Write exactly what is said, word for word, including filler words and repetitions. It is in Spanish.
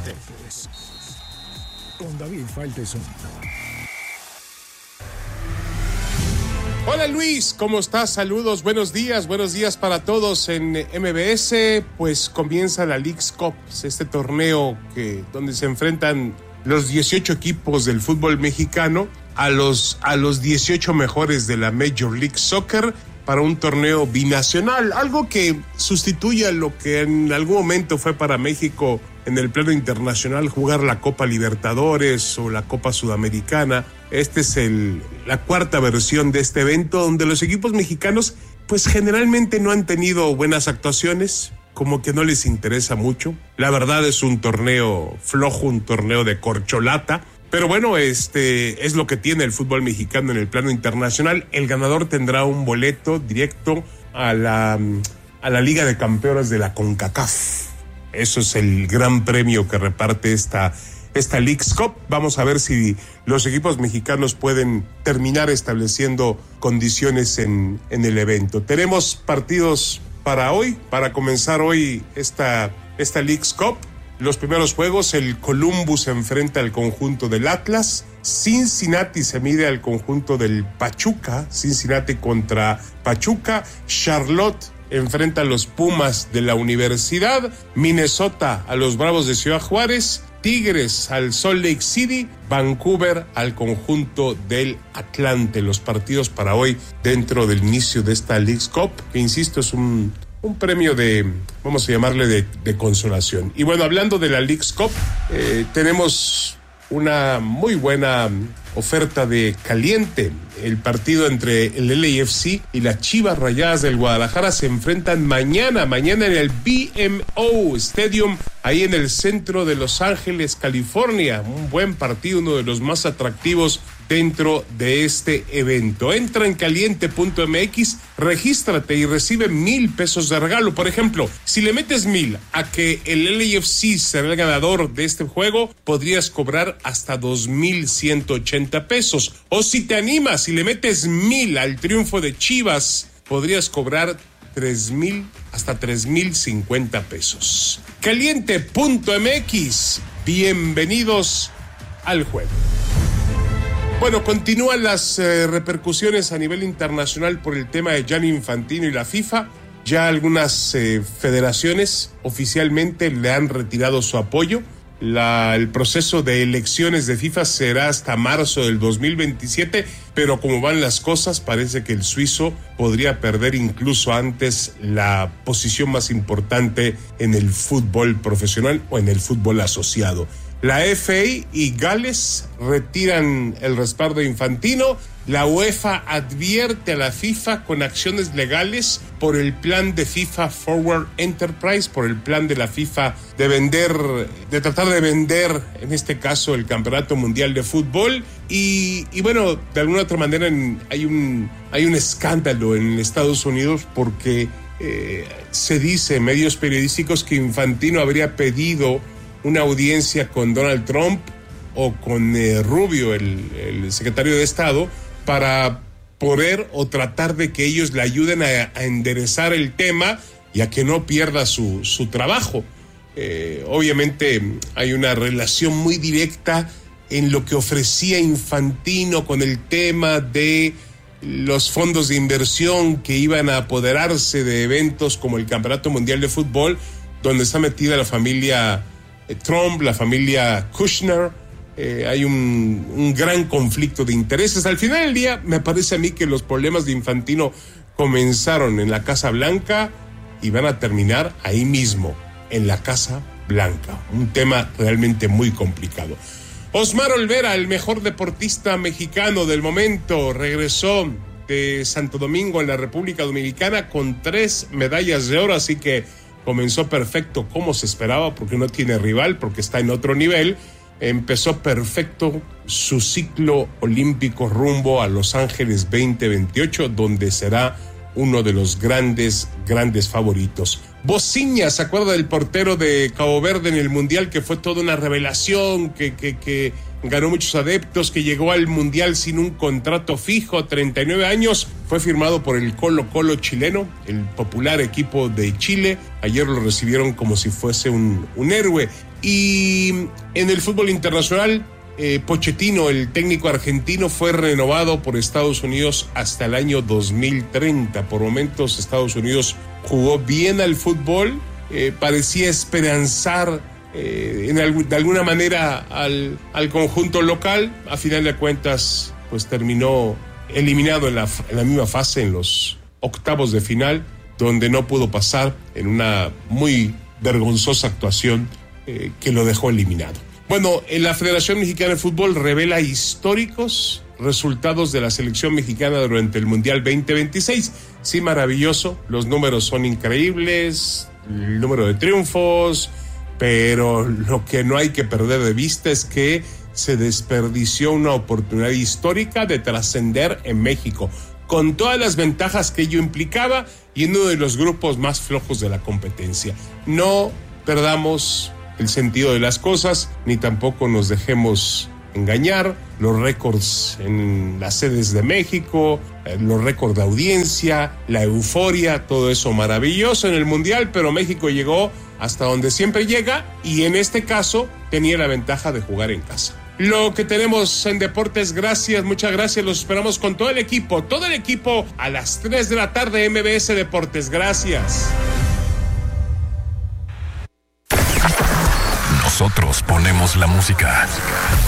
Deportes con David Faitelson. Hola Luis, ¿cómo estás? Saludos, buenos días, buenos días para todos en M B S. Pues comienza la Leagues Cup, este torneo que, donde se enfrentan los dieciocho equipos del fútbol mexicano a los, a los dieciocho mejores de la Major League Soccer para un torneo binacional, algo que sustituye a lo que en algún momento fue para México en el plano internacional jugar la Copa Libertadores o la Copa Sudamericana. Este es el, la cuarta versión de este evento donde los equipos mexicanos pues generalmente no han tenido buenas actuaciones, como que no les interesa mucho. La verdad es un torneo flojo, un torneo de corcholata. Pero bueno, este es lo que tiene el fútbol mexicano en el plano internacional. El ganador tendrá un boleto directo a la, a la Liga de Campeones de la CONCACAF. Eso es el gran premio que reparte esta, esta Leagues Cup. Vamos a ver si los equipos mexicanos pueden terminar estableciendo condiciones en, en el evento. Tenemos partidos para hoy, para comenzar hoy esta, esta Leagues Cup. Los primeros juegos, el Columbus se enfrenta al conjunto del Atlas, Cincinnati se mide al conjunto del Pachuca, Cincinnati contra Pachuca, Charlotte enfrenta a los Pumas de la Universidad, Minnesota a los Bravos de Ciudad Juárez, Tigres al Salt Lake City, Vancouver al conjunto del Atlante. Los partidos para hoy dentro del inicio de esta Leagues Cup, que insisto es un... un premio de, vamos a llamarle de, de consolación. Y bueno, hablando de la Leagues Cup, eh, tenemos una muy buena oferta de caliente. El partido entre el L A F C y las Chivas Rayadas del Guadalajara se enfrentan mañana, mañana en el B M O Stadium, ahí en el centro de Los Ángeles, California. Un buen partido, uno de los más atractivos dentro de este evento. Entra en caliente punto m x, regístrate y recibe mil pesos de regalo. Por ejemplo, si le metes mil a que el L A F C será el ganador de este juego, podrías cobrar hasta dos mil ciento ochenta pesos. O si te animas, si le metes mil al triunfo de Chivas, podrías cobrar tres mil hasta tres mil cincuenta pesos. caliente punto m x, bienvenidos al juego. Bueno, continúan las eh, repercusiones a nivel internacional por el tema de Gianni Infantino y la FIFA. Ya algunas eh, federaciones oficialmente le han retirado su apoyo. La, el proceso de elecciones de FIFA será hasta marzo del dos mil veintisiete, pero como van las cosas, parece que el suizo podría perder incluso antes la posición más importante en el fútbol profesional o en el fútbol asociado. La F A y Gales retiran el respaldo de Infantino. La UEFA advierte a la FIFA con acciones legales por el plan de FIFA Forward Enterprise, por el plan de la FIFA de vender, de tratar de vender, en este caso, el Campeonato Mundial de Fútbol. Y, y bueno, de alguna otra manera en, hay, un, hay un escándalo en Estados Unidos porque eh, se dice en medios periodísticos que Infantino habría pedido una audiencia con Donald Trump o con eh, Rubio, el, el secretario de Estado, para poder o tratar de que ellos le ayuden a, a enderezar el tema y a que no pierda su, su trabajo. Eh, obviamente hay una relación muy directa en lo que ofrecía Infantino con el tema de los fondos de inversión que iban a apoderarse de eventos como el Campeonato Mundial de Fútbol, donde está metida la familia Trump, la familia Kushner. Eh, hay un, un gran conflicto de intereses. Al final del día, me parece a mí que los problemas de Infantino comenzaron en la Casa Blanca y van a terminar ahí mismo, en la Casa Blanca. Un tema realmente muy complicado. Osmar Olvera, el mejor deportista mexicano del momento, regresó de Santo Domingo en la República Dominicana con tres medallas de oro, así que comenzó perfecto como se esperaba, porque no tiene rival, porque está en otro nivel. Empezó perfecto su ciclo olímpico rumbo a Los Ángeles veinte veintiocho, donde será uno de los grandes, grandes favoritos. Bociña, ¿se acuerda del portero de Cabo Verde en el Mundial, que fue toda una revelación, que, que, que ganó muchos adeptos, que llegó al Mundial sin un contrato fijo, treinta y nueve años, fue firmado por el Colo-Colo chileno, el popular equipo de Chile? Ayer lo recibieron como si fuese un, un héroe. Y en el fútbol internacional, eh, Pochettino, el técnico argentino, fue renovado por Estados Unidos hasta el año dos mil treinta. Por momentos Estados Unidos jugó bien al fútbol, eh, parecía esperanzar eh, en alg- de alguna manera al, al conjunto local. A final de cuentas, pues terminó eliminado en la, en la misma fase, en los octavos de final, donde no pudo pasar en una muy vergonzosa actuación eh, que lo dejó eliminado. Bueno, en la Federación Mexicana de Fútbol revela históricos resultados de la selección mexicana durante el Mundial veinte veintiséis. Sí, maravilloso, los números son increíbles, el número de triunfos, pero lo que no hay que perder de vista es que se desperdició una oportunidad histórica de trascender en México, con todas las ventajas que ello implicaba y en uno de los grupos más flojos de la competencia. No perdamos el sentido de las cosas, ni tampoco nos dejemos engañar. Los récords en las sedes de México, los récords de audiencia, la euforia, todo eso maravilloso en el Mundial, pero México llegó hasta donde siempre llega y en este caso tenía la ventaja de jugar en casa. Lo que tenemos en Deportes, gracias, muchas gracias, los esperamos con todo el equipo, todo el equipo a las tres de la tarde, M B S Deportes, gracias. Nosotros ponemos la música.